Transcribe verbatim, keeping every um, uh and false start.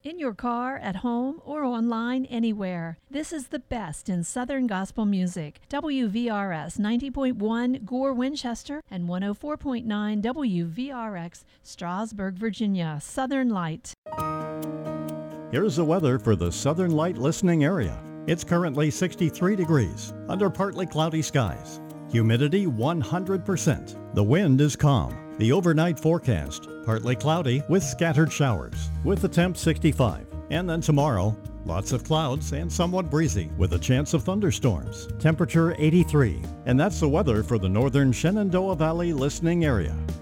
In your car, at home, or online, anywhere. This is the best in Southern gospel music. W V R S ninety point one Gore, Winchester, and one oh four point nine W V R X Strasburg, Virginia. Southern Light. Here's the weather for the Southern Light listening area. It's currently sixty-three degrees under partly cloudy skies. Humidity one hundred percent. The wind is calm. The overnight forecast, partly cloudy with scattered showers, with the temp sixty-five. And then tomorrow, lots of clouds and somewhat breezy with a chance of thunderstorms. Temperature eighty-three. And that's the weather for the northern Shenandoah Valley listening area.